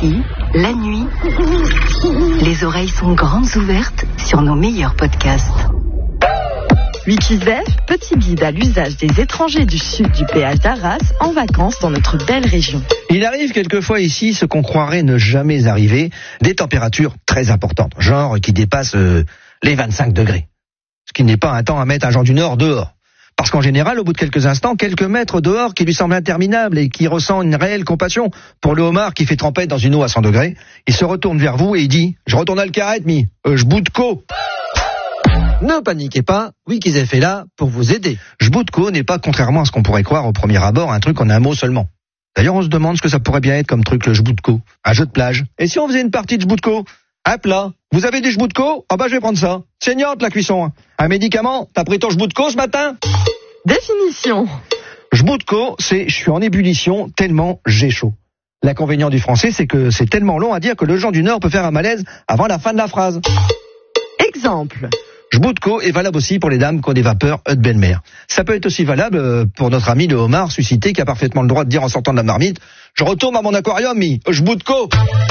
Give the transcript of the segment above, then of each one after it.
Ici, la nuit, les oreilles sont grandes ouvertes sur nos meilleurs podcasts. Wikizef, petit guide à l'usage des étrangers du sud du péage d'Arras en vacances dans notre belle région. Il arrive quelquefois ici ce qu'on croirait ne jamais arriver, des températures très importantes, genre qui dépassent les 25 degrés. Ce qui n'est pas un temps à mettre un gens du Nord dehors. Parce qu'en général, au bout de quelques instants, quelques mètres dehors qui lui semblent interminables et qui ressent une réelle compassion pour le homard qui fait trempette dans une eau à 100 degrés, il se retourne vers vous et il dit « Je retourne à le carrette, j'boutko ». Ne paniquez pas, Wikizef est là pour vous aider. J'boutko n'est pas, contrairement à ce qu'on pourrait croire au premier abord, un truc en un mot seulement. D'ailleurs, on se demande ce que ça pourrait bien être comme truc le j'boutko. Un jeu de plage. Et si on faisait une partie de j'boutko? Un plat. Vous avez du j'boutko? Ah bah je vais prendre ça. Saignante la cuisson. Un médicament? T'as pris ton j'boutko ce matin? Définition. J'boutko, c'est je suis en ébullition tellement j'ai chaud. L'inconvénient du français, c'est que c'est tellement long à dire que le gens du Nord peut faire un malaise avant la fin de la phrase. Exemple. J'boutko est valable aussi pour les dames qui ont des vapeurs de belle-mère. Ça peut être aussi valable pour notre ami le homard suscité qui a parfaitement le droit de dire en sortant de la marmite « Je retourne à mon aquarium, j'boutko ».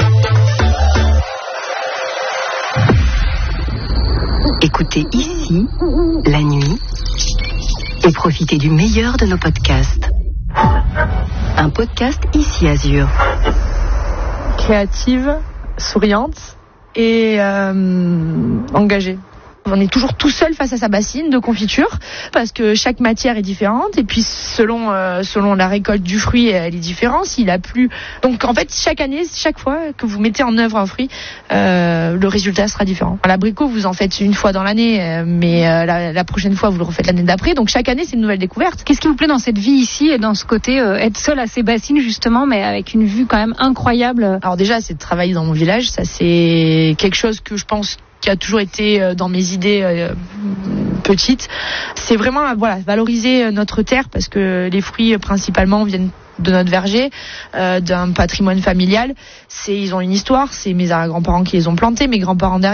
Écoutez Ici, la nuit, et profitez du meilleur de nos podcasts. Un podcast Ici Azur. Créative, souriante et engagée. On est toujours tout seul face à sa bassine de confiture parce que chaque matière est différente et puis selon la récolte du fruit, elle est différente. S'il a plu, donc en fait chaque année, chaque fois que vous mettez en œuvre un fruit, le résultat sera différent. L'abricot, vous en faites une fois dans l'année, mais la prochaine fois vous le refaites l'année d'après. Donc chaque année c'est une nouvelle découverte. Qu'est-ce qui vous plaît dans cette vie ici et dans ce côté être seul à ces bassines justement, mais avec une vue quand même incroyable? Alors déjà c'est de travailler dans mon village, ça c'est quelque chose que je pense qui a toujours été dans mes idées petites. C'est vraiment valoriser notre terre parce que les fruits principalement viennent de notre verger, d'un patrimoine familial. Ils ont une histoire, c'est mes grands-parents qui les ont plantés, mes grands-parents derrière.